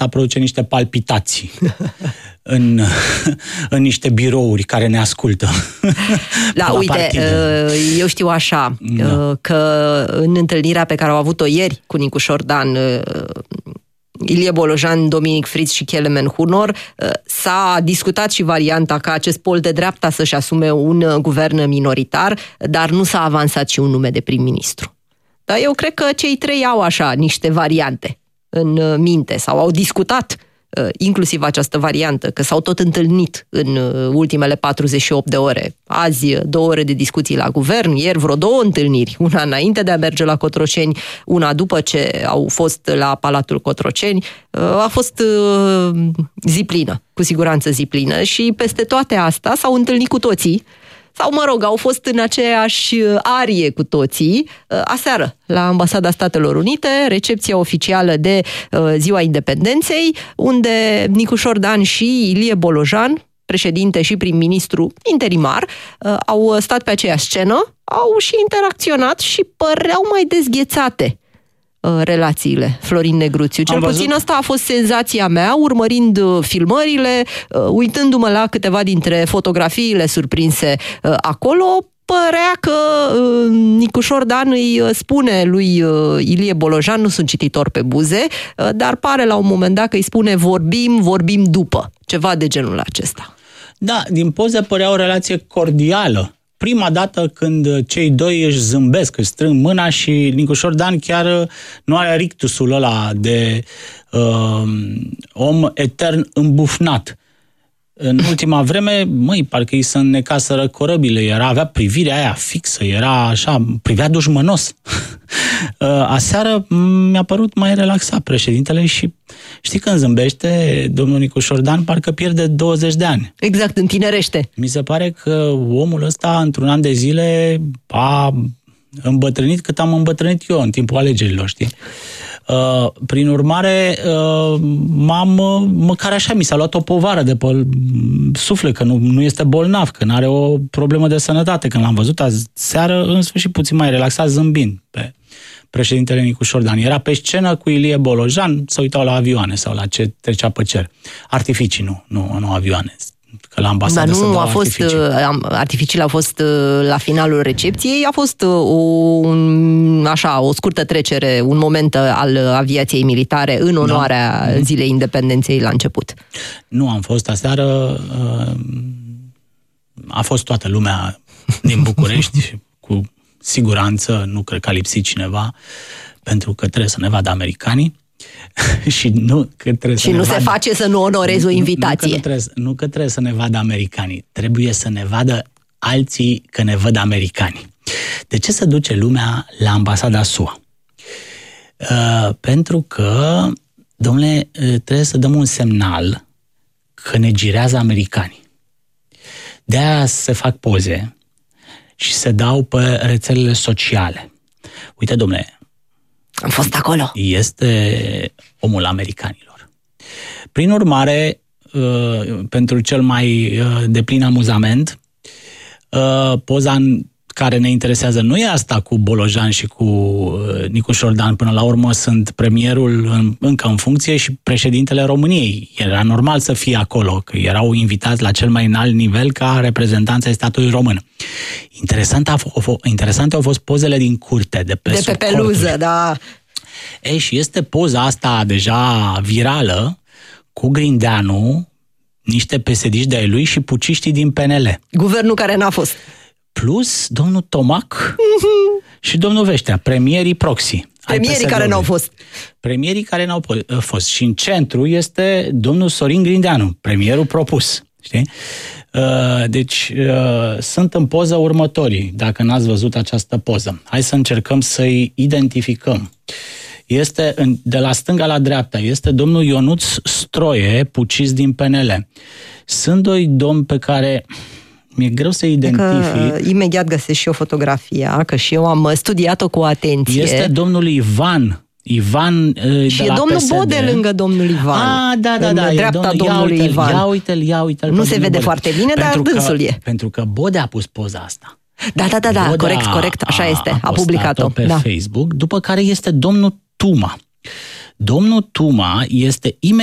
asta produce niște palpitații în niște birouri care ne ascultă. Da, uite, eu știu așa, că în întâlnirea pe care au avut-o ieri cu Nicu Șordan, Ilie Bolojan, Dominic Fritz și Kelemen Hunor, s-a discutat și varianta ca acest pol de dreapta să-și asume un guvern minoritar, dar nu s-a avansat și un nume de prim-ministru. Dar eu cred că cei trei au așa niște variante în minte sau au discutat inclusiv această variantă, că s-au tot întâlnit în ultimele 48 de ore. Azi 2 ore de discuții la guvern, ieri vreo 2 întâlniri, una înainte de a merge la Cotroceni, una după ce au fost la Palatul Cotroceni. A fost zi plină, cu siguranță zi plină, și peste toate astea s-au întâlnit cu toții, sau, mă rog, au fost în aceeași arie cu toții, aseară, la Ambasada Statelor Unite, recepția oficială de Ziua Independenței, unde Nicu Șordan și Ilie Bolojan, președinte și prim-ministru interimar, au stat pe aceeași scenă, au și interacționat și păreau mai dezghețate relațiile, Florin Negruțiu. Cel puțin asta a fost senzația mea, urmărind filmările, uitându-mă la câteva dintre fotografiile surprinse acolo. Părea că Nicu Șordan îi spune lui Ilie Bolojan, nu sunt cititor pe buze, dar pare la un moment dat că îi spune vorbim după. Ceva de genul acesta. Da, din poze părea o relație cordială. Prima dată când cei doi își zâmbesc, își strâng mâna și Nicu Șordan chiar nu are rictusul ăla de om etern îmbufnat. În ultima vreme, parcă îi se înnecaseră corăbile, avea privirea aia fixă, era așa, privea dușmănos. Aseară mi-a părut mai relaxat președintele și știi, când zâmbește domnul Nicu Șordan, parcă pierde 20 de ani. Exact, întinerește. Mi se pare că omul ăsta, într-un an de zile, a îmbătrânit cât am îmbătrânit eu în timpul alegerilor, știi? Prin urmare, măcar așa mi s-a luat o povară de pe suflet, că nu este bolnav, că nu are o problemă de sănătate. Când l-am văzut aseară, în sfârșit puțin mai relaxat, zâmbind pe președintele Nicu Șordan. Era pe scenă cu Ilie Bolojan, se uitau la avioane sau la ce trecea pe cer. Artificii, nu avioane. Că la ambasadă se dau artificii. Artificiile au fost la finalul recepției, a fost o scurtă trecere, un moment al aviației militare în onoarea Zilei Independenței la început. Nu am fost aseară, a fost toată lumea din București, cu siguranță, nu cred că a lipsit cineva, pentru că trebuie să ne vadă americanii. Și nu se face să nu onorezi o invitație. Nu că trebuie să ne vadă americanii, trebuie să ne vadă alții că ne văd americanii. De ce se duce lumea la ambasada SUA? Pentru că, domnule, trebuie să dăm un semnal că ne girează americanii. De-aia se fac poze și se dau pe rețelele sociale. Uite, domnule, am fost acolo. Este omul americanilor. Prin urmare, pentru cel mai deplin amuzament, poza care ne interesează nu e asta cu Bolojan și cu Nicu Șordan. Până la urmă sunt premierul încă în funcție și președintele României. Era normal să fie acolo, că erau invitați la cel mai înalt nivel ca reprezentanți ai statului român. Interesante au fost pozele din curte, de pe peluză, da. Și este poza asta deja virală cu Grindeanu, niște PSD-ști de-ai lui și puciștii din PNL. Guvernul care n-a fost. Plus domnul Tomac și domnul Veștea, premierii proxy. Premierii care n-au fost. Premierii care n-au fost. Și în centru este domnul Sorin Grindeanu, premierul propus. Știi? Deci sunt în poză următorii, dacă n-ați văzut această poză. Hai să încercăm să-i identificăm. Este de la stânga la dreapta, este domnul Ionuț Stroie, pucist din PNL. Sunt doi domni pe care mi-e greu să identific. Imediat găsesc și eu fotografia, că și eu am studiat-o cu atenție. Este domnul Ivan și e domnul PSD. Bode lângă domnul Ivan. Da. În dreapta domnului Ivan. Ia uite-l. Nu se vede foarte bine, dar dânsul e. Pentru că Bode a pus poza asta. Da, corect, așa este. A publicat-o pe Facebook, după care este domnul Tuma. Domnul Tuma este imediat